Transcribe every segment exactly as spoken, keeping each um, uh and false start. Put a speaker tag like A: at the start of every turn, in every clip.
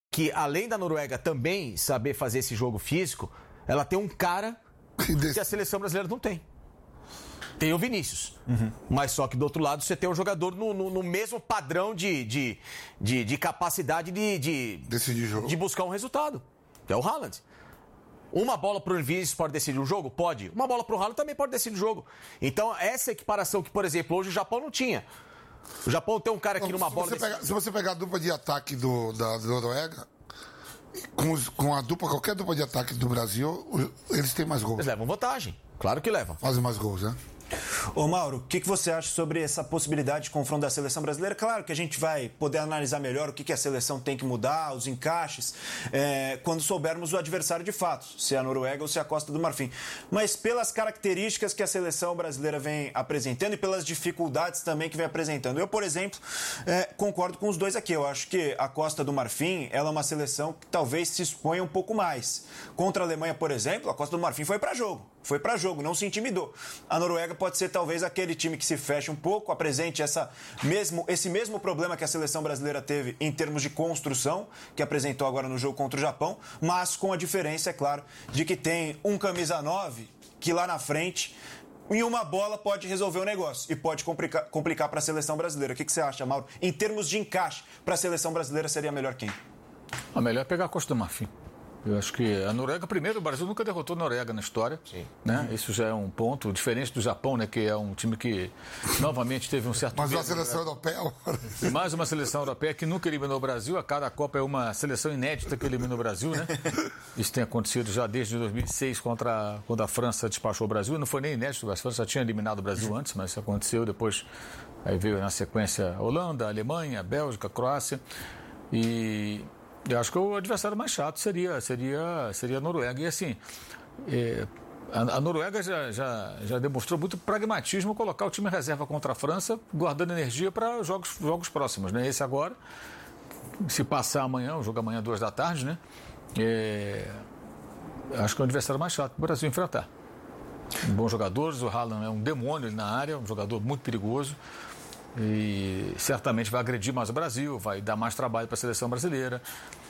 A: que além da Noruega também saber fazer esse jogo físico, ela tem um cara que a seleção brasileira não tem. Tem o Vinícius. Uhum. Mas só que do outro lado você tem um jogador no, no, no mesmo padrão de, de, de, de capacidade de, de,
B: decidir jogo.
A: De buscar um resultado. É o Haaland. Uma bola pro Vinícius pode decidir um jogo? Pode. Uma bola pro Haaland também pode decidir o jogo. Então essa equiparação que, por exemplo, hoje o Japão não tinha. O Japão tem um cara que numa
B: se
A: bola...
B: Você
A: desse...
B: pegar, se você pegar a dupla de ataque do, da, da Noruega, com, os, com a dupla, qualquer dupla de ataque do Brasil, eles têm mais gols.
A: Eles levam vantagem. Claro que levam.
B: Fazem mais gols, né?
C: Ô Mauro, o que, que você acha sobre essa possibilidade de confronto da seleção brasileira? Claro que a gente vai poder analisar melhor o que, que a seleção tem que mudar, os encaixes, é, quando soubermos o adversário de fato, se é a Noruega ou se é a Costa do Marfim. Mas pelas características que a seleção brasileira vem apresentando e pelas dificuldades também que vem apresentando. Eu, por exemplo, é, concordo com os dois aqui. Eu acho que a Costa do Marfim ela é uma seleção que talvez se exponha um pouco mais. Contra a Alemanha, por exemplo, a Costa do Marfim foi para jogo. Foi para jogo, não se intimidou. A Noruega pode ser talvez aquele time que se fecha um pouco, apresente essa mesmo, esse mesmo problema que a seleção brasileira teve em termos de construção, que apresentou agora no jogo contra o Japão, mas com a diferença, é claro, de que tem um camisa nove que lá na frente, em uma bola, pode resolver o negócio e pode complicar, complicar para a seleção brasileira. O que, que você acha, Mauro? Em termos de encaixe, para a seleção brasileira seria melhor quem?
D: A melhor é pegar a Costa do Marfim. Eu acho que a Noruega, primeiro, o Brasil nunca derrotou a Noruega na história. Sim. Né? Isso já é um ponto diferente do Japão, né? Que é um time que novamente teve um certo...
B: Mas uma seleção europeia...
D: E mais uma seleção europeia que nunca eliminou o Brasil. A cada Copa é uma seleção inédita que elimina o Brasil, né? Isso tem acontecido já desde dois mil e seis, contra, quando a França despachou o Brasil. Não foi nem inédito, a França já tinha eliminado o Brasil antes, mas isso aconteceu depois. Aí veio na sequência a Holanda, a Alemanha, a Bélgica, a Croácia. E... eu acho que o adversário mais chato seria, seria, seria a Noruega. E assim, é, a, a Noruega já, já, já demonstrou muito pragmatismo colocar o time em reserva contra a França, guardando energia para jogos, jogos próximos, né? Esse agora, se passar amanhã, o jogo amanhã duas da tarde, né? É, acho que é o adversário mais chato para o Brasil enfrentar. Bons jogadores, o Haaland é um demônio na área, um jogador muito perigoso. E certamente vai agredir mais o Brasil, vai dar mais trabalho para a seleção brasileira.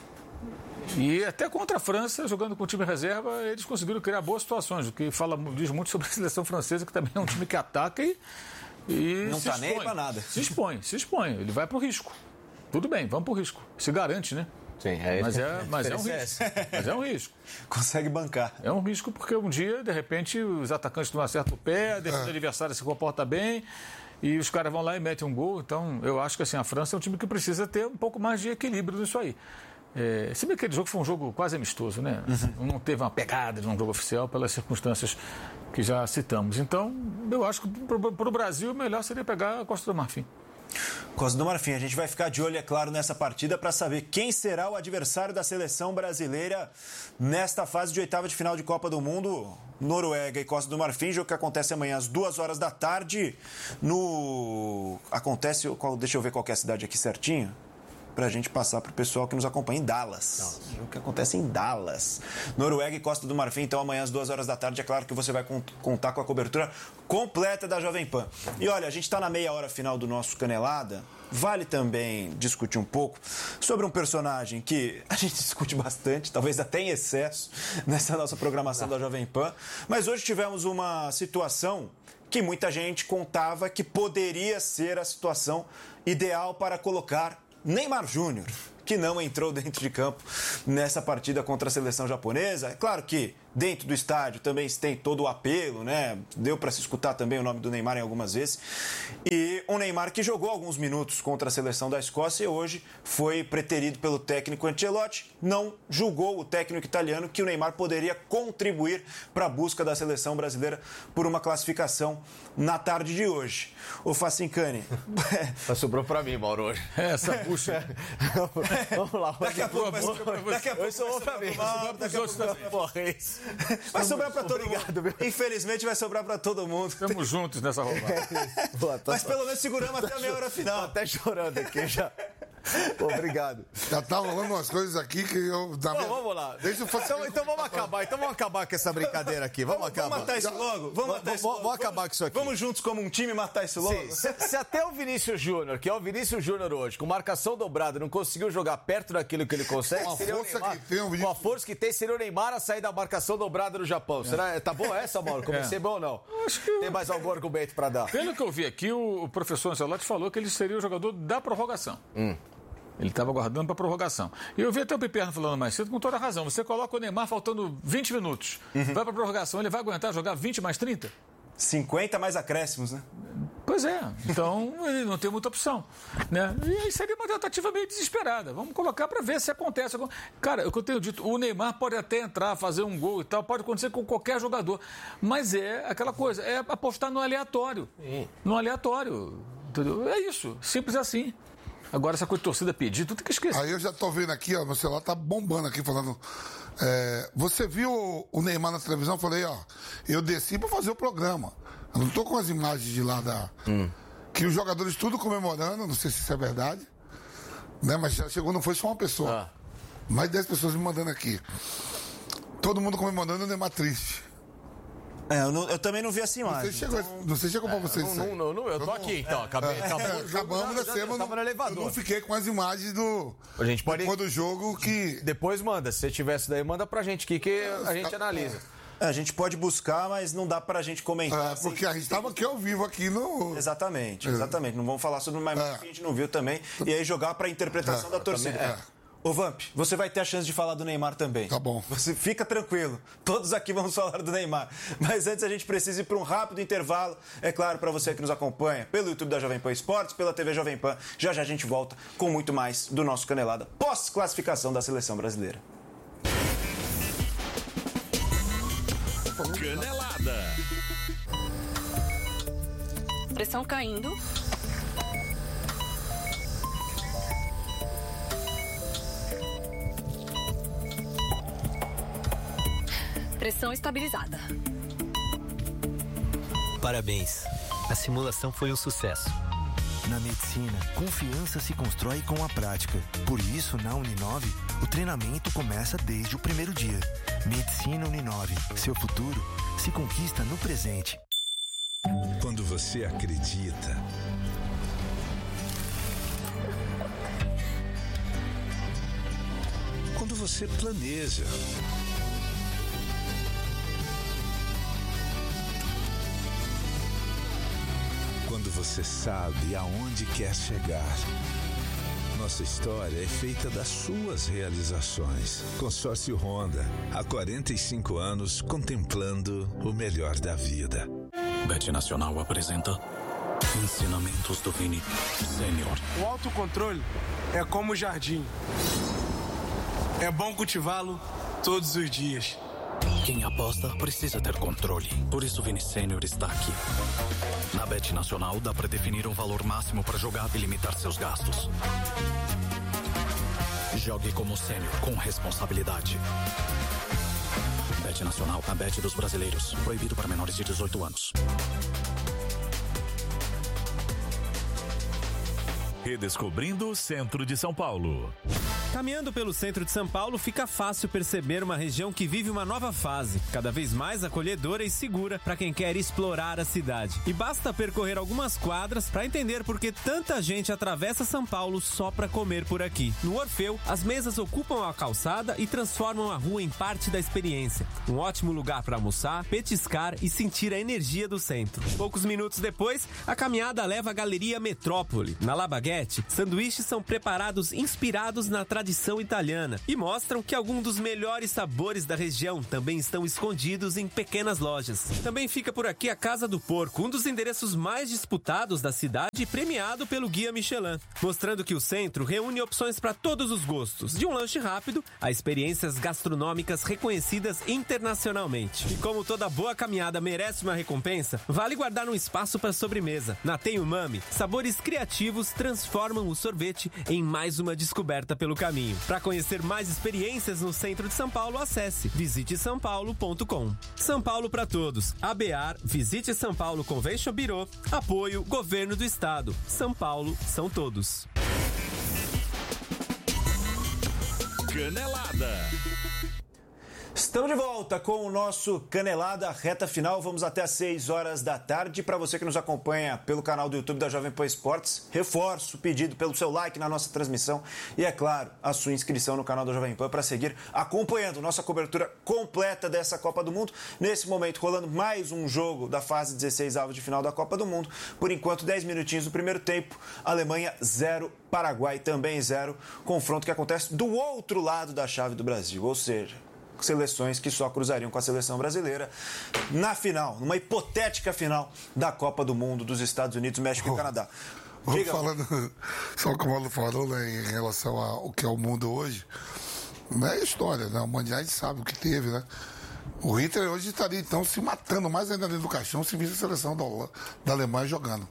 D: E até contra a França, jogando com o time reserva, eles conseguiram criar boas situações, o que fala, diz muito sobre a seleção francesa, que também é um time que ataca e, e
C: não
D: se
C: tá nem para nada.
D: Se expõe, se expõe, ele vai pro risco. Tudo bem, vamos pro risco. Se garante, né?
A: Sim, é,
D: mas, é, mas é um risco. Mas é um risco.
C: Consegue bancar.
D: É um risco porque um dia, de repente, os atacantes não acertam o pé, a defesa adversária se comporta bem e os caras vão lá e metem um gol. Então, eu acho que assim, a França é um time que precisa ter um pouco mais de equilíbrio nisso aí. É, se bem que aquele jogo foi um jogo quase amistoso, né? Uhum. Não teve uma pegada de um jogo oficial pelas circunstâncias que já citamos. Então, eu acho que para o Brasil o melhor seria pegar a Costa do Marfim.
C: Costa do Marfim, a gente vai ficar de olho, é claro, nessa partida para saber quem será o adversário da seleção brasileira nesta fase de oitava de final de Copa do Mundo. Noruega e Costa do Marfim, jogo que acontece amanhã às duas horas da tarde no... acontece, deixa eu ver qual que é a cidade aqui certinho, pra gente passar pro pessoal que nos acompanha em Dallas. O que acontece em Dallas. Noruega e Costa do Marfim, então amanhã às duas horas da tarde. É claro que você vai contar com a cobertura completa da Jovem Pan. E olha, a gente tá na meia hora final do nosso Canelada. Vale também discutir um pouco sobre um personagem que a gente discute bastante, talvez até em excesso, nessa nossa programação da Jovem Pan. Mas hoje tivemos uma situação que muita gente contava que poderia ser a situação ideal para colocar Neymar Júnior, que não entrou dentro de campo nessa partida contra a seleção japonesa. É claro que dentro do estádio também tem todo o apelo, né? Deu para se escutar também o nome do Neymar em algumas vezes. E um Neymar que jogou alguns minutos contra a seleção da Escócia e hoje foi preterido pelo técnico Ancelotti. Não julgou o técnico italiano que o Neymar poderia contribuir para a busca da seleção brasileira por uma classificação na tarde de hoje. Ô Facincani.
A: Sobrou para mim, Mauro, hoje.
D: Essa puxa.
A: Vamos lá.
C: Daqui a pouco vai sobrar
A: Daqui a pouco sobrou para mim.
C: Daqui a pouco
A: porra, é isso.
C: Vai sobrar pra todo mundo. Infelizmente vai sobrar pra todo mundo.
D: Estamos juntos nessa roubada.
C: Mas pelo menos seguramos até a meia hora final.
A: Tô até chorando aqui já. Obrigado.
B: Já tá rolando umas coisas aqui que eu...
A: Não, minha... Vamos lá. Deixa eu fazer... então, então vamos acabar. Então vamos acabar com essa brincadeira aqui. Vamos, vamos acabar.
C: Vamos matar isso logo. Vamos matar isso
A: logo.
C: Vamos
A: acabar com isso aqui.
C: Vamos juntos como um time matar isso logo.
A: Sim. Se, se até o Vinícius Júnior, que é o Vinícius Júnior hoje, com marcação dobrada, não conseguiu jogar perto daquilo que ele consegue, com a
B: força
A: Neymar,
B: que tem, o
A: com a força que tem, seria o Neymar a sair da marcação dobrada no Japão. É. Será, tá bom essa, Mauro? Comecei é. bom ou não?
D: Acho que...
A: Tem mais algum argumento para dar?
D: Pelo que eu vi aqui, o professor Ancelotti falou que ele seria o jogador da prorrogação. Hum. Ele estava aguardando para prorrogação. E eu vi até o Piperno falando mais cedo com toda a razão. Você coloca o Neymar faltando vinte minutos, uhum. vai para prorrogação, ele vai aguentar jogar vinte mais trinta?
C: cinquenta mais acréscimos, né?
D: Pois é. Então, ele não tem muita opção. Né? E aí seria uma tentativa meio desesperada. Vamos colocar para ver se acontece. Cara, o que eu tenho dito, o Neymar pode até entrar, fazer um gol e tal, pode acontecer com qualquer jogador. Mas é aquela coisa, é apostar no aleatório. Sim. No aleatório. Entendeu? É isso. Simples assim. Agora, essa coisa de torcida pedir, tu tem que esquecer.
B: Aí eu já tô vendo aqui, ó, meu celular tá bombando aqui, falando... É, você viu o Neymar na televisão? Eu falei, ó, eu desci pra fazer o programa. Eu não tô com as imagens de lá da... Hum. Que os jogadores tudo comemorando, não sei se isso é verdade, né? Mas já chegou, não foi só uma pessoa. Ah. Mais de dez pessoas me mandando aqui. Todo mundo comemorando o Neymar triste.
C: É, eu, não, eu também não vi essa imagem.
B: Não sei se chegou,
C: então...
B: não sei se chegou
A: é,
B: pra vocês.
A: Não, não, não, não, eu tô eu aqui, não, então. Acabei,
B: é,
A: acabou,
B: é, acabamos da semana. Eu
A: tava no elevador.
B: Eu não fiquei com as imagens do.
A: A gente pode...
B: Depois do jogo que.
A: Depois manda. Se você tivesse daí, manda pra gente aqui que a gente analisa.
C: É, a gente pode buscar, mas não dá pra gente comentar.
B: É, porque assim, a gente tava aqui ao vivo aqui no.
C: Exatamente, exatamente. Não vamos falar sobre uma imagem é. que a gente não viu também. E aí jogar pra interpretação é. da torcida.
A: Também, é.
C: Ô Vamp, você vai ter a chance de falar do Neymar também.
B: Tá bom.
C: Você fica tranquilo. Todos aqui vamos falar do Neymar. Mas antes a gente precisa ir para um rápido intervalo. É claro, para você que nos acompanha pelo YouTube da Jovem Pan Esportes, pela T V Jovem Pan. Já já a gente volta com muito mais do nosso Canelada pós-classificação da Seleção Brasileira.
E: Canelada.
F: Pressão caindo. Pressão estabilizada.
G: Parabéns. A simulação foi um sucesso.
H: Na medicina, confiança se constrói com a prática. Por isso, na Uninove, o treinamento começa desde o primeiro dia. Medicina Uninove. Seu futuro se conquista no presente.
E: Quando você acredita, quando você planeja, quando você sabe aonde quer chegar. Nossa história é feita das suas realizações. Consórcio Honda, há quarenta e cinco anos contemplando o melhor da vida.
I: Bet Nacional apresenta Ensinamentos do Vini Sênior.
J: O autocontrole é como o jardim. É bom cultivá-lo todos os dias.
I: Quem aposta precisa ter controle. Por isso Vini Sênior está aqui. Na Bet Nacional dá para definir um valor máximo para jogar e limitar seus gastos. Jogue como sênior com responsabilidade. Bet Nacional, a bet dos brasileiros. Proibido para menores de dezoito anos.
E: Redescobrindo o centro de São Paulo.
K: Caminhando pelo centro de São Paulo, fica fácil perceber uma região que vive uma nova fase, cada vez mais acolhedora e segura para quem quer explorar a cidade. E basta percorrer algumas quadras para entender por que tanta gente atravessa São Paulo só para comer por aqui. No Orfeu, as mesas ocupam a calçada e transformam a rua em parte da experiência. Um ótimo lugar para almoçar, petiscar e sentir a energia do centro. Poucos minutos depois, a caminhada leva à Galeria Metrópole. Na La Baguette, sanduíches são preparados inspirados na tradição tradição italiana e mostram que alguns dos melhores sabores da região também estão escondidos em pequenas lojas. Também fica por aqui a Casa do Porco, um dos endereços mais disputados da cidade e premiado pelo Guia Michelin, mostrando que o centro reúne opções para todos os gostos, de um lanche rápido a experiências gastronômicas reconhecidas internacionalmente. E como toda boa caminhada merece uma recompensa, vale guardar um espaço para sobremesa. Na Tem Umami, sabores criativos transformam o sorvete em mais uma descoberta pelo caminho. Para conhecer mais experiências no centro de São Paulo, acesse visite são paulo ponto com. São Paulo para todos. A B A R, Visite São Paulo Convention Bureau, apoio Governo do Estado. São Paulo são todos.
L: Canelada.
C: Estamos de volta com o nosso Canelada, reta final. Vamos até às seis horas da tarde. Para você que nos acompanha pelo canal do YouTube da Jovem Pan Esportes, reforço o pedido pelo seu like na nossa transmissão e, é claro, a sua inscrição no canal da Jovem Pan para seguir acompanhando nossa cobertura completa dessa Copa do Mundo. Nesse momento, rolando mais um jogo da fase dezesseis avos de final da Copa do Mundo. Por enquanto, dez minutinhos do primeiro tempo. Alemanha zero, Paraguai também zero. Confronto que acontece do outro lado da chave do Brasil, ou seja, seleções que só cruzariam com a seleção brasileira na final, numa hipotética final da Copa do Mundo dos Estados Unidos, México oh, e Canadá.
B: Diga, falando, só como ele falou, né, em relação ao que é o mundo hoje, não é história, né? O Mundial a gente sabe o que teve, né? O Hitler hoje estaria então se matando mais ainda dentro do caixão se visse a seleção da, da Alemanha jogando.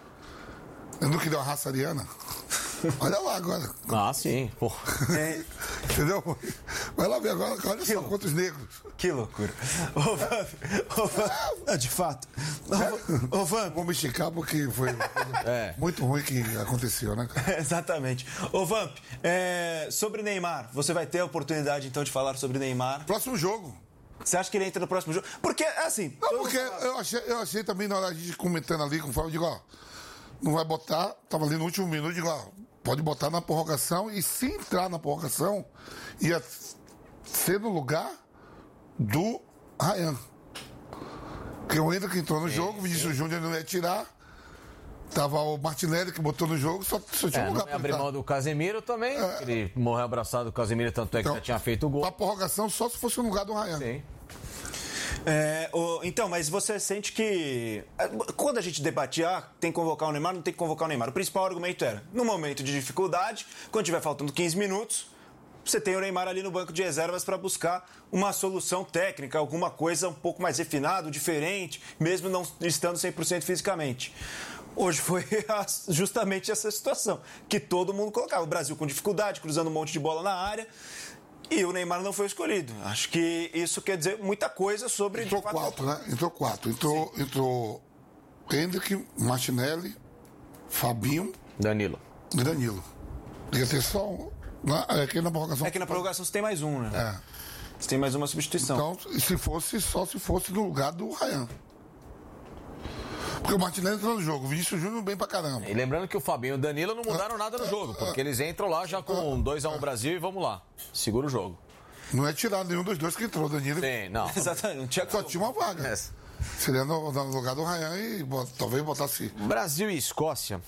B: Eu não queria uma raça ariana. Olha lá agora.
A: Ah, sim. Porra.
B: É. Entendeu? Vai lá ver agora, olha
C: que
B: só quantos negros.
C: Que loucura. Ô, Vamp, ô, Vamp, é. De fato. Ô, Vamp.
B: Vamos esticar porque foi é. muito ruim que aconteceu, né, cara?
C: É, exatamente. Ô, Vamp, é, sobre Neymar, você vai ter a oportunidade, então, de falar sobre Neymar.
B: Próximo jogo.
C: Você acha que ele entra no próximo jogo? Porque, assim...
B: Não, porque eu achei, eu achei também, na hora de comentando ali com o Fábio, eu digo, ó, não vai botar, tava ali no último minuto, digo, ó, pode botar na prorrogação e se entrar na prorrogação, ia ser no lugar do Ryan. Porque o Hendrick entrou no sim, jogo, o Vinícius Júnior não ia tirar, tava o Martinelli que botou no jogo, só, só tinha
A: é,
B: um lugar
A: para abrir mão do Casemiro também, é. Ele morreu abraçado do Casemiro, tanto é que então, já tinha feito o gol.
B: A prorrogação só se fosse no lugar do Ryan.
A: Sim.
C: É, o, então, mas você sente que... Quando a gente debatia, ah, tem que convocar o Neymar, não tem que convocar o Neymar. O principal argumento era, no momento de dificuldade, quando tiver faltando quinze minutos, você tem o Neymar ali no banco de reservas para buscar uma solução técnica, alguma coisa um pouco mais refinada, diferente, mesmo não estando cem por cento fisicamente. Hoje foi justamente essa situação, que todo mundo colocava. O Brasil com dificuldade, cruzando um monte de bola na área... E o Neymar não foi escolhido. Acho que isso quer dizer muita coisa sobre...
B: Entrou quatro, né? Entrou quatro. Entrou, entrou Hendrick, Martinelli, Fabinho...
A: Danilo.
B: E Danilo. Ia ter só um... É que na prorrogação...
C: É que na prorrogação você tem mais um, né?
B: É.
C: Você tem mais uma substituição.
B: Então, se fosse, só se fosse no lugar do Ryan. Porque o Martinelli entrou no jogo, o Vinícius Júnior bem pra caramba.
A: E lembrando que o Fabinho e o Danilo não mudaram nada no jogo, porque eles entram lá já com dois a um Brasil e vamos lá, segura o jogo.
B: Não é tirar nenhum dos dois que entrou, o Danilo.
A: Sim, não.
C: Exatamente, não tinha
B: só tinha uma vaga.
A: Essa.
B: Seria no, no lugar do Ryan e bot, talvez botasse...
A: Brasil e Escócia,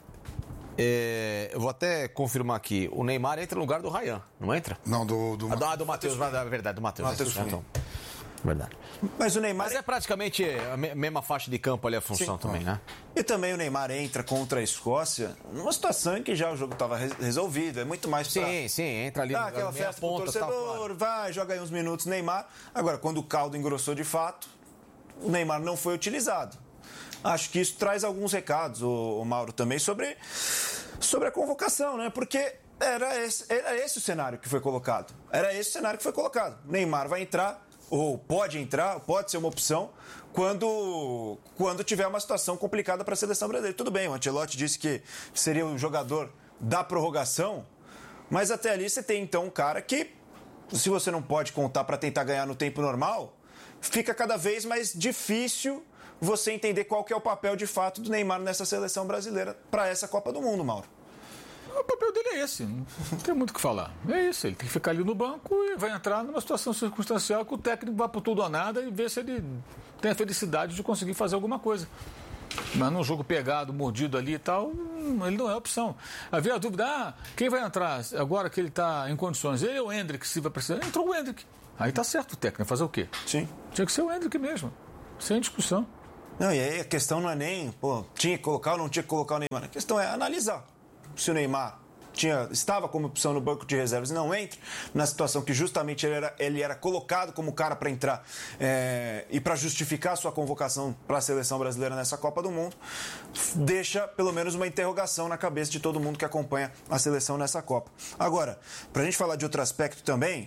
A: é, eu vou até confirmar aqui, o Neymar entra no lugar do Ryan, não entra?
B: Não, do... do
A: ah, do Matheus, é verdade, do Matheus.
C: Matheus
A: então. Verdade.
C: Mas o Neymar...
A: Mas é praticamente a mesma faixa de campo ali a função. Sim, também, né?
C: E também o Neymar entra contra a Escócia numa situação em que já o jogo estava resolvido. É muito mais pra...
A: Sim, sim, entra ali...
C: Dá aquela festa pro torcedor, vai, joga aí uns minutos Neymar. Agora, quando o caldo engrossou de fato, o Neymar não foi utilizado. Acho que isso traz alguns recados, o, o Mauro, também, sobre, sobre a convocação, né? Porque... Era esse, era esse o cenário que foi colocado. Era esse o cenário que foi colocado. Neymar vai entrar... ou pode entrar, pode ser uma opção, quando, quando tiver uma situação complicada para a seleção brasileira. Tudo bem, o Ancelotti disse que seria o jogador da prorrogação, mas até ali você tem então um cara que, se você não pode contar para tentar ganhar no tempo normal, fica cada vez mais difícil você entender qual que é o papel de fato do Neymar nessa seleção brasileira para essa Copa do Mundo, Mauro.
D: O papel dele é esse, não tem muito o que falar. É isso, ele tem que ficar ali no banco e vai entrar numa situação circunstancial que o técnico vai por tudo ou nada e ver se ele tem a felicidade de conseguir fazer alguma coisa. Mas num jogo pegado, mordido ali e tal, ele não é opção. Havia a dúvida, ah, quem vai entrar agora que ele está em condições? Ele ou o Hendrick, se vai precisar? Entrou o Hendrick. Aí tá certo o técnico, fazer o quê?
C: Sim.
D: Tinha que ser o Hendrick mesmo, sem discussão.
C: Não, e aí a questão não é nem, pô, tinha que colocar ou não tinha que colocar o Neymar. A questão é analisar. Se o Neymar tinha, estava como opção no banco de reservas e não entra, na situação que justamente ele era, ele era colocado como cara para entrar é, e para justificar a sua convocação para a seleção brasileira nessa Copa do Mundo, deixa pelo menos uma interrogação na cabeça de todo mundo que acompanha a seleção nessa Copa. Agora, para a gente falar de outro aspecto também,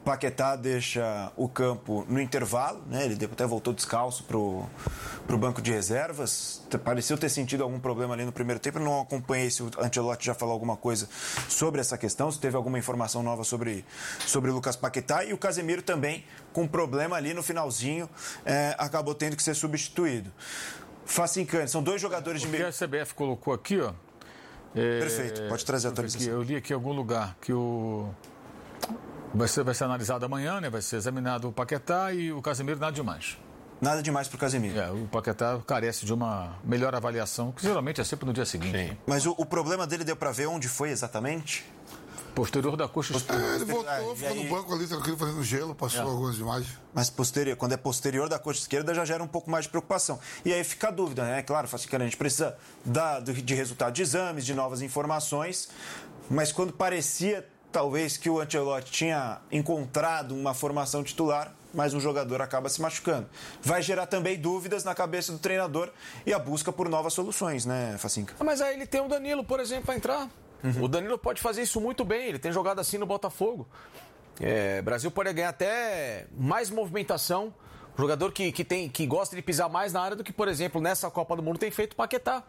C: Paquetá deixa o campo no intervalo, né? Ele até voltou descalço para o banco de reservas. Pareceu ter sentido algum problema ali no primeiro tempo. Eu não acompanhei se o Ancelotti já falou alguma coisa sobre essa questão, se teve alguma informação nova sobre, sobre o Lucas Paquetá. E o Casemiro também com problema ali no finalzinho, é, acabou tendo que ser substituído. Facincani, são dois jogadores de meio...
D: O que a C B F colocou aqui, ó... É,
C: Perfeito, pode trazer a atualização.
D: Eu li aqui em algum lugar que o... Vai ser, vai ser analisado amanhã, né? Vai ser examinado o Paquetá e o Casemiro, nada demais.
C: Nada demais para o Casemiro.
D: É, o Paquetá carece de uma melhor avaliação, que geralmente é sempre no dia seguinte. Sim.
C: Mas o, o problema dele deu para ver onde foi exatamente?
D: Posterior da coxa esquerda.
B: É, ele voltou, ficou no banco ali, tranquilo, fazendo gelo, passou é. algumas imagens.
C: Mas posterior, quando é posterior da coxa esquerda, já gera um pouco mais de preocupação. E aí fica a dúvida, né? Claro, a gente precisa da, de resultado de exames, de novas informações, mas quando parecia, talvez, que o Ancelotti tinha encontrado uma formação titular, mas um jogador acaba se machucando. Vai gerar também dúvidas na cabeça do treinador e a busca por novas soluções, né, Facinca?
A: Mas aí ele tem o Danilo, por exemplo, para entrar. Uhum. O Danilo pode fazer isso muito bem, ele tem jogado assim no Botafogo. É, o Brasil pode ganhar até mais movimentação. Um jogador que, que, tem, que gosta de pisar mais na área do que, por exemplo, nessa Copa do Mundo tem feito o Paquetá.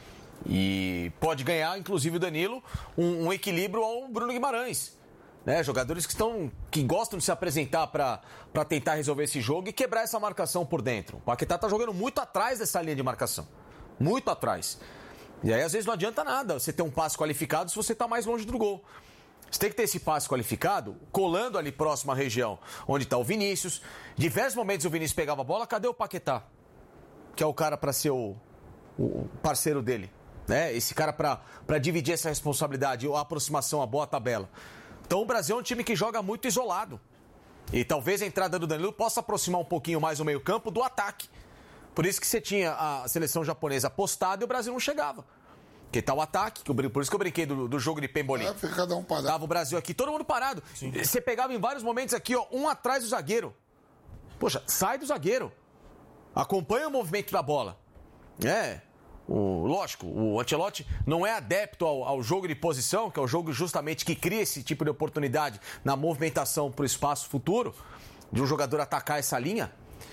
A: E pode ganhar, inclusive o Danilo, um, um equilíbrio ao Bruno Guimarães. Né? Jogadores que, estão, que gostam de se apresentar para tentar resolver esse jogo e quebrar essa marcação por dentro. O Paquetá está jogando muito atrás dessa linha de marcação. Muito atrás. E aí, às vezes, não adianta nada você ter um passe qualificado se você está mais longe do gol. Você tem que ter esse passe qualificado colando ali próximo à região onde está o Vinícius. Diversos momentos o Vinícius pegava a bola, cadê o Paquetá? Que é o cara para ser o, o parceiro dele. Né? Esse cara para dividir essa responsabilidade, a aproximação, a boa tabela. Então o Brasil é um time que joga muito isolado. E talvez a entrada do Danilo possa aproximar um pouquinho mais o meio-campo do ataque. Por isso que você tinha a seleção japonesa apostada e o Brasil não chegava. Porque tá o ataque, que eu, por isso que eu brinquei do, do jogo de Pembolim.
B: É, fica cada um parado.
A: Tava o Brasil aqui, todo mundo parado. Sim. Você pegava em vários momentos aqui, ó, um atrás do zagueiro. Poxa, sai do zagueiro. Acompanha o movimento da bola. É, o, lógico, o Ancelotti não é adepto ao, ao jogo de posição, que é o jogo justamente que cria esse tipo de oportunidade na movimentação para o espaço futuro, de um jogador atacar essa linha.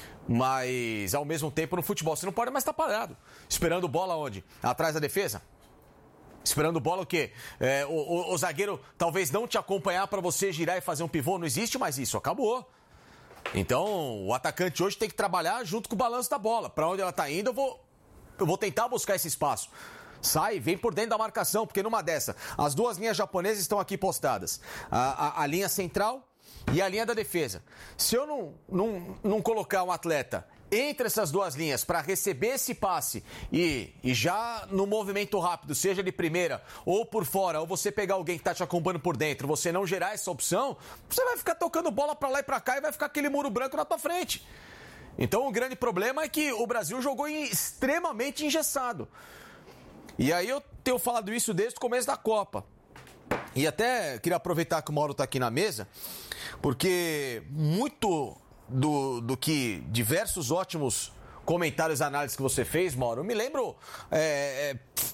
A: Mas, ao mesmo tempo, no futebol, você não pode mais estar parado. Esperando bola onde? Atrás da defesa? Esperando bola o quê? É, o, o, o zagueiro talvez não te acompanhar para você girar e fazer um pivô. Não existe mais isso, acabou. Então, o atacante hoje tem que trabalhar junto com o balanço da bola. Para onde ela está indo, eu vou, eu vou tentar buscar esse espaço. Sai, vem por dentro da marcação, porque numa dessa, as duas linhas japonesas estão aqui postadas. A, a, a linha central e a linha da defesa. Se eu não, não, não colocar um atleta entre essas duas linhas para receber esse passe e, e já no movimento rápido, seja de primeira ou por fora, ou você pegar alguém que está te acompanhando por dentro, você não gerar essa opção, você vai ficar tocando bola para lá e para cá e vai ficar aquele muro branco na tua frente. Então o grande problema é que o Brasil jogou extremamente engessado. E aí eu tenho falado isso desde o começo da Copa. E até queria aproveitar que o Mauro está aqui na mesa, porque muito do, do que diversos ótimos comentários e análises que você fez, Mauro, eu me lembro é,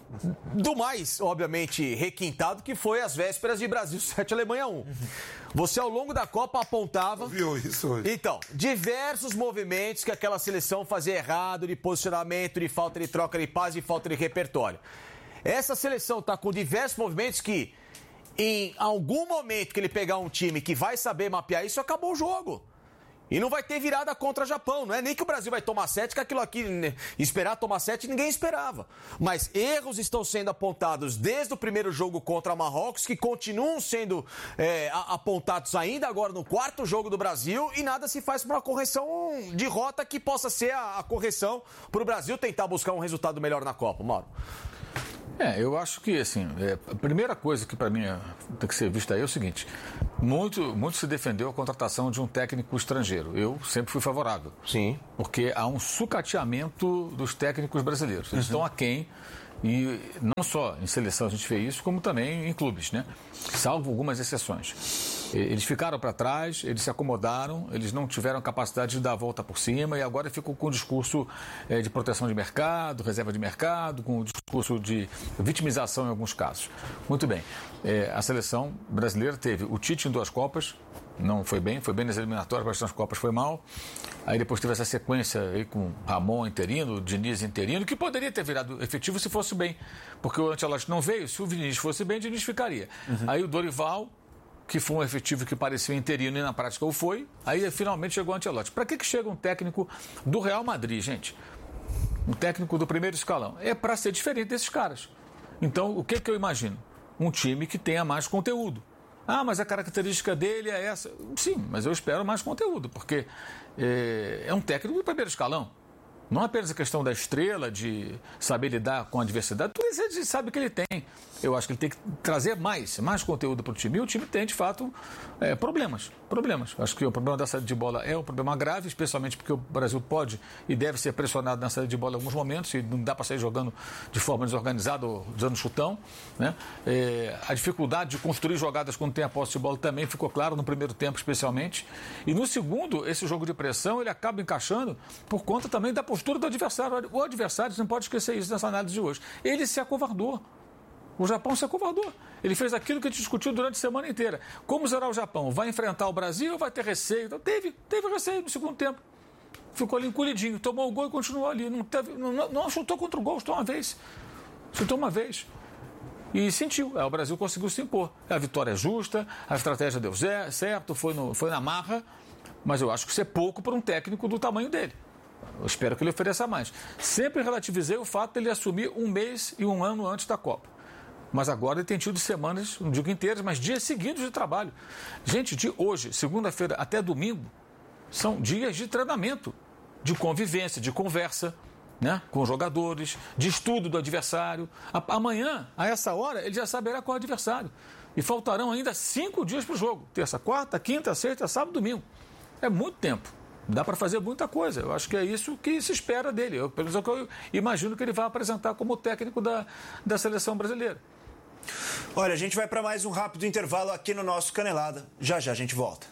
A: do mais, obviamente, requintado, que foi as vésperas de Brasil sete, Alemanha um. Você, ao longo da Copa, apontava...
B: Viu isso hoje?
A: Então, diversos movimentos que aquela seleção fazia errado, de posicionamento, de falta de troca de passe, de falta de repertório. Essa seleção está com diversos movimentos que, em algum momento que ele pegar um time que vai saber mapear isso, acabou o jogo. E não vai ter virada contra o Japão. Não é nem que o Brasil vai tomar sete, que aquilo aqui, né, esperar tomar sete, ninguém esperava. Mas erros estão sendo apontados desde o primeiro jogo contra Marrocos, que continuam sendo é, apontados ainda agora no quarto jogo do Brasil, e nada se faz para uma correção de rota que possa ser a, a correção para o Brasil tentar buscar um resultado melhor na Copa, Mauro.
D: É, eu acho que, assim, é, a primeira coisa que para mim é, tem que ser vista aí é o seguinte: muito, muito se defendeu a contratação de um técnico estrangeiro. Eu sempre fui favorável.
A: Sim.
D: Porque há um sucateamento dos técnicos brasileiros. Eles uhum. estão aquém, e não só em seleção a gente vê isso, como também em clubes, né? Salvo algumas exceções. Eles ficaram para trás, eles se acomodaram, eles não tiveram capacidade de dar a volta por cima e agora ficam com o discurso é, de proteção de mercado, reserva de mercado, com o discurso de vitimização em alguns casos. Muito bem, é, a seleção brasileira teve o Tite em duas Copas, não foi bem, foi bem nas eliminatórias, mas nas Copas foi mal. Aí depois teve essa sequência aí com Ramon interino, Diniz interino, que poderia ter virado efetivo se fosse bem, porque o Ancelotti não veio, se o Vinícius fosse bem, o Diniz ficaria. Uhum. Aí o Dorival, que foi um efetivo que parecia interino e na prática o foi, aí finalmente chegou o Ancelotti. Para que, que chega um técnico do Real Madrid, gente? Um técnico do primeiro escalão? É para ser diferente desses caras. Então, o que, que eu imagino? Um time que tenha mais conteúdo. Ah, mas a característica dele é essa. Sim, mas eu espero mais conteúdo, porque é, é um técnico do primeiro escalão. Não apenas a questão da estrela, de saber lidar com a adversidade, tudo isso a gente sabe que ele tem. Eu acho que ele tem que trazer mais, mais conteúdo para o time. E o time tem, de fato, é, problemas. Problemas. Acho que o problema da saída de bola é um problema grave, especialmente porque o Brasil pode e deve ser pressionado na saída de bola em alguns momentos, e não dá para sair jogando de forma desorganizada ou dando chutão. Né? É, a dificuldade de construir jogadas quando tem a posse de bola também ficou claro no primeiro tempo, especialmente. E no segundo, esse jogo de pressão, ele acaba encaixando por conta também da postura do adversário. O adversário, você não pode esquecer isso nessa análise de hoje. Ele se acovardou. O Japão se acovardou. Ele fez aquilo que a gente discutiu durante a semana inteira. Como será o Japão? Vai enfrentar o Brasil ou vai ter receio? Então, teve, teve receio no segundo tempo. Ficou ali encolhidinho. Tomou o gol e continuou ali. Não, teve, não, não chutou contra o gol, chutou uma vez. Chutou uma vez. E sentiu. É, o Brasil conseguiu se impor. A vitória é justa, a estratégia deu certo, foi, no, foi na marra. Mas eu acho que isso é pouco para um técnico do tamanho dele. Eu espero que ele ofereça mais. Sempre relativizei o fato de ele assumir um mês e um ano antes da Copa. Mas agora ele tem tido semanas, não digo inteiras, mas dias seguidos de trabalho. Gente, de hoje, segunda-feira até domingo, são dias de treinamento, de convivência, de conversa, né, com os jogadores, de estudo do adversário. Amanhã, a essa hora, ele já saberá qual é o adversário. E faltarão ainda cinco dias para o jogo. Terça, quarta, quinta, sexta, sábado, domingo. É muito tempo. Dá para fazer muita coisa. Eu acho que é isso que se espera dele. Eu, pelo menos é o que eu imagino que ele vai apresentar como técnico da, da seleção brasileira.
C: Olha, a gente vai para mais um rápido intervalo aqui no nosso Canelada. Já já a gente volta.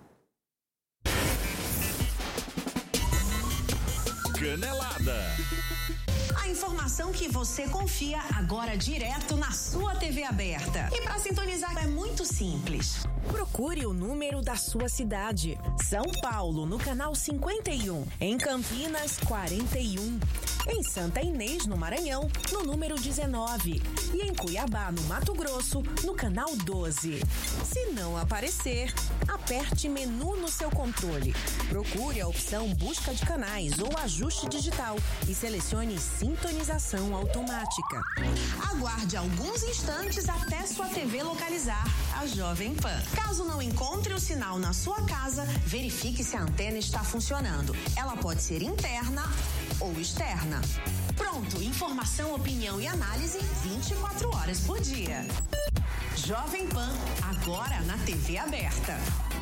L: Canelada.
M: A informação que você confia agora direto na sua T V aberta. E para sintonizar é muito simples. Procure o número da sua cidade. São Paulo, no canal cinquenta e um. Em Campinas, quarenta e um. Em Santa Inês, no Maranhão, no número dezenove. E em Cuiabá, no Mato Grosso, no canal doze. Se não aparecer, aperte menu no seu controle. Procure a opção busca de canais ou ajuste digital e selecione sintonização automática. Aguarde alguns instantes até sua T V localizar a Jovem Pan. Caso não encontre o sinal na sua casa, verifique se a antena está funcionando. Ela pode ser interna ou externa. Pronto, informação, opinião e análise vinte e quatro horas por dia. Jovem Pan, agora na T V aberta.